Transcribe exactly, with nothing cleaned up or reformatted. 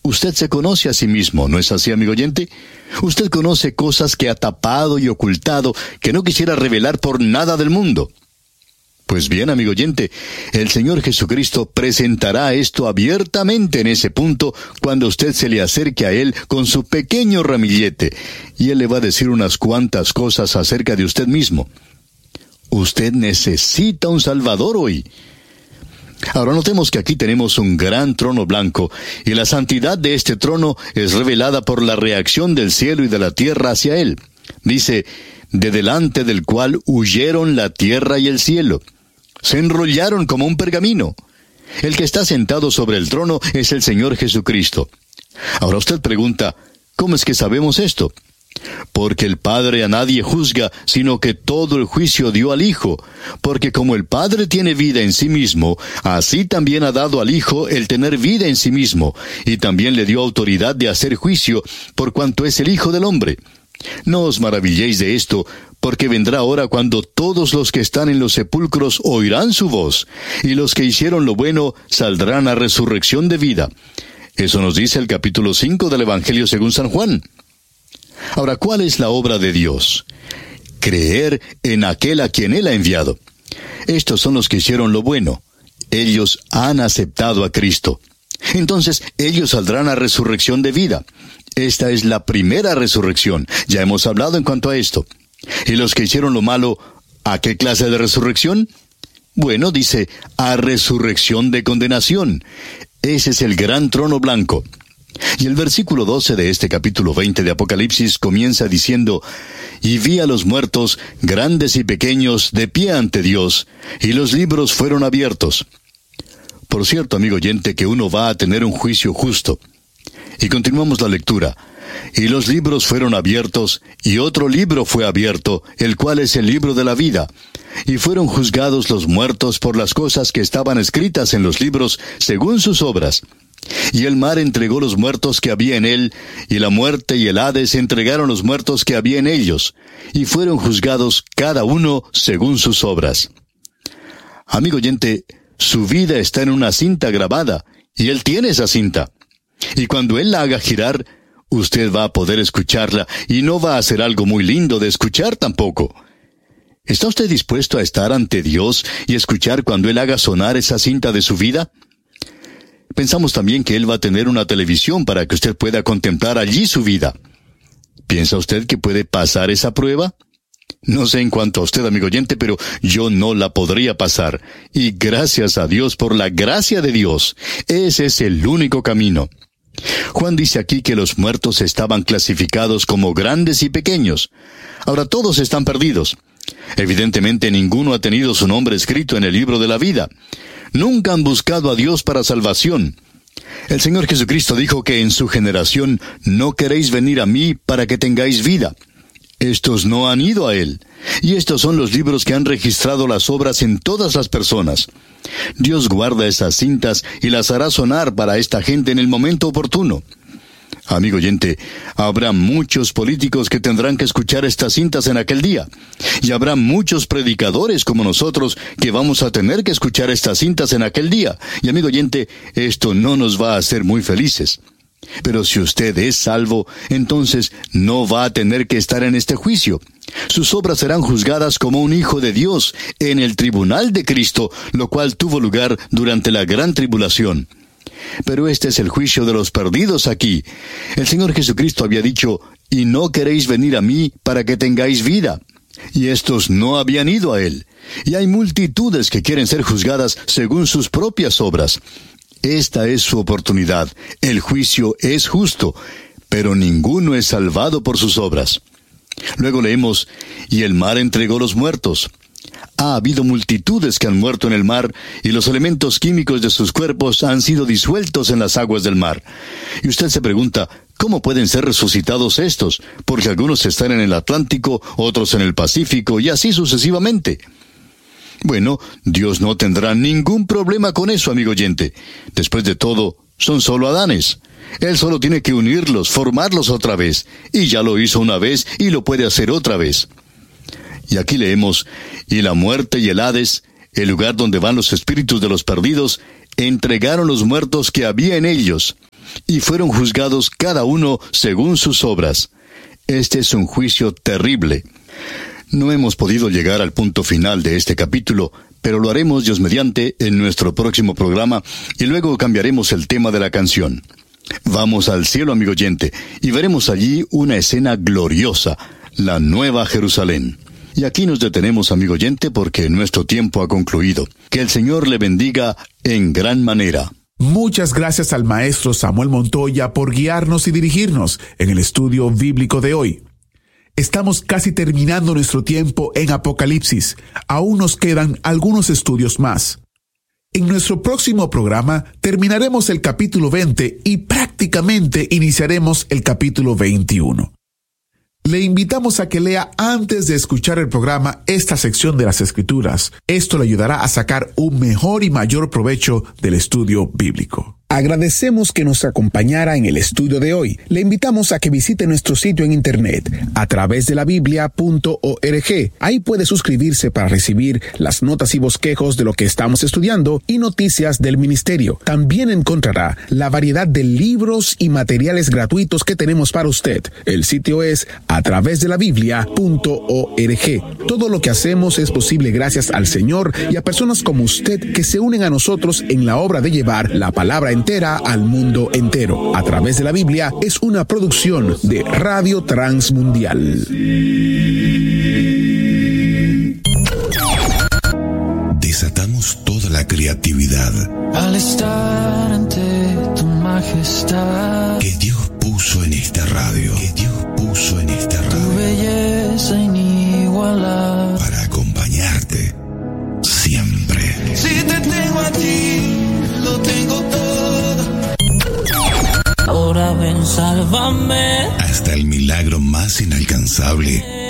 Usted se conoce a sí mismo, ¿no es así, amigo oyente? Usted conoce cosas que ha tapado y ocultado, que no quisiera revelar por nada del mundo. Pues bien, amigo oyente, el Señor Jesucristo presentará esto abiertamente en ese punto cuando usted se le acerque a Él con su pequeño ramillete, y Él le va a decir unas cuantas cosas acerca de usted mismo. Usted necesita un Salvador hoy. Ahora notemos que aquí tenemos un gran trono blanco, y la santidad de este trono es revelada por la reacción del cielo y de la tierra hacia Él. Dice, de delante del cual huyeron la tierra y el cielo. Se enrollaron como un pergamino. El que está sentado sobre el trono es el Señor Jesucristo. Ahora usted pregunta, ¿cómo es que sabemos esto? Porque el Padre a nadie juzga, sino que todo el juicio dio al Hijo. Porque como el Padre tiene vida en sí mismo, así también ha dado al Hijo el tener vida en sí mismo, y también le dio autoridad de hacer juicio, por cuanto es el Hijo del hombre. No os maravilléis de esto, porque vendrá hora cuando todos los que están en los sepulcros oirán su voz, y los que hicieron lo bueno saldrán a resurrección de vida. Eso nos dice el capítulo cinco del Evangelio según San Juan. Ahora, ¿cuál es la obra de Dios? Creer en aquel a quien Él ha enviado. Estos son los que hicieron lo bueno. Ellos han aceptado a Cristo. Entonces, ellos saldrán a resurrección de vida. Esta es la primera resurrección. Ya hemos hablado en cuanto a esto. ¿Y los que hicieron lo malo, a qué clase de resurrección? Bueno, dice, a resurrección de condenación. Ese es el gran trono blanco. Y el versículo doce de este capítulo veinte de Apocalipsis comienza diciendo, y vi a los muertos, grandes y pequeños, de pie ante Dios, y los libros fueron abiertos. Por cierto, amigo oyente, que uno va a tener un juicio justo. Y continuamos la lectura. Y los libros fueron abiertos, y otro libro fue abierto, el cual es el libro de la vida. Y fueron juzgados los muertos por las cosas que estaban escritas en los libros, según sus obras. Y el mar entregó los muertos que había en él, y la muerte y el Hades entregaron los muertos que había en ellos, y fueron juzgados cada uno según sus obras. Amigo oyente, su vida está en una cinta grabada, y él tiene esa cinta. Y cuando él la haga girar, usted va a poder escucharla, y no va a ser algo muy lindo de escuchar tampoco. ¿Está usted dispuesto a estar ante Dios y escuchar cuando Él haga sonar esa cinta de su vida? Pensamos también que Él va a tener una televisión para que usted pueda contemplar allí su vida. ¿Piensa usted que puede pasar esa prueba? No sé en cuanto a usted, amigo oyente, pero yo no la podría pasar. Y gracias a Dios por la gracia de Dios. Ese es el único camino. Juan dice aquí que los muertos estaban clasificados como grandes y pequeños. Ahora todos están perdidos. Evidentemente ninguno ha tenido su nombre escrito en el libro de la vida. Nunca han buscado a Dios para salvación. El Señor Jesucristo dijo que en su generación no queréis venir a mí para que tengáis vida. Estos no han ido a Él. Y estos son los libros que han registrado las obras en todas las personas. Dios guarda esas cintas y las hará sonar para esta gente en el momento oportuno. Amigo oyente, habrá muchos políticos que tendrán que escuchar estas cintas en aquel día. Y habrá muchos predicadores como nosotros que vamos a tener que escuchar estas cintas en aquel día. Y amigo oyente, esto no nos va a hacer muy felices. Pero si usted es salvo, entonces no va a tener que estar en este juicio. Sus obras serán juzgadas como un hijo de Dios en el tribunal de Cristo, lo cual tuvo lugar durante la gran tribulación. Pero este es el juicio de los perdidos aquí. El Señor Jesucristo había dicho, y no queréis venir a mí para que tengáis vida. Y estos no habían ido a Él. Y hay multitudes que quieren ser juzgadas según sus propias obras. Esta es su oportunidad. El juicio es justo, pero ninguno es salvado por sus obras. Luego leemos, y el mar entregó los muertos. Ha habido multitudes que han muerto en el mar, y los elementos químicos de sus cuerpos han sido disueltos en las aguas del mar. Y usted se pregunta, ¿cómo pueden ser resucitados estos? Porque algunos están en el Atlántico, otros en el Pacífico, y así sucesivamente. Bueno, Dios no tendrá ningún problema con eso, amigo oyente. Después de todo, son solo Adanes. Él solo tiene que unirlos, formarlos otra vez. Y ya lo hizo una vez y lo puede hacer otra vez. Y aquí leemos, y la muerte y el Hades, el lugar donde van los espíritus de los perdidos, entregaron los muertos que había en ellos. y fueron juzgados cada uno según sus obras. Este es un juicio terrible. No hemos podido llegar al punto final de este capítulo, pero lo haremos Dios mediante en nuestro próximo programa y luego cambiaremos el tema de la canción. Vamos al cielo, amigo oyente, y veremos allí una escena gloriosa, la Nueva Jerusalén. Y aquí nos detenemos, amigo oyente, porque nuestro tiempo ha concluido. Que el Señor le bendiga en gran manera. Muchas gracias al maestro Samuel Montoya por guiarnos y dirigirnos en el estudio bíblico de hoy. Estamos casi terminando nuestro tiempo en Apocalipsis. Aún nos quedan algunos estudios más. En nuestro próximo programa terminaremos el capítulo veinte y prácticamente iniciaremos el capítulo veintiuno. Le invitamos a que lea antes de escuchar el programa esta sección de las Escrituras. Esto le ayudará a sacar un mejor y mayor provecho del estudio bíblico. Agradecemos que nos acompañara en el estudio de hoy. Le invitamos a que visite nuestro sitio en internet a través de la biblia punto org. Ahí puede suscribirse para recibir las notas y bosquejos de lo que estamos estudiando y noticias del ministerio. También encontrará la variedad de libros y materiales gratuitos que tenemos para usted. El sitio es a través de la biblia punto org. Todo lo que hacemos es posible gracias al Señor y a personas como usted que se unen a nosotros en la obra de llevar la palabra en entera al mundo entero. A través de la Biblia es una producción de Radio Transmundial. Desatamos toda la creatividad al estar ante tu majestad que Dios puso en esta radio, que Dios puso en esta radio, tu belleza inigualable para acompañarte siempre. Si te tengo a ti, lo tengo todo. Ahora ven, sálvame. Hasta el milagro más inalcanzable